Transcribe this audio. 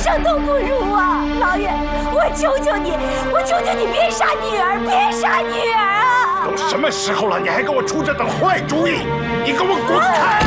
生都不如啊！老爷，我求求你，我求求你别杀女儿，别杀女儿啊！ 都什么时候了，你还给我出这等坏主意？你给我滚开！